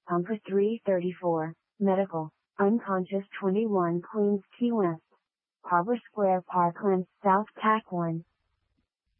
Pumper 334, Medical, unconscious 21 Queens Key West, Harbor Square Parkland South TAC 1.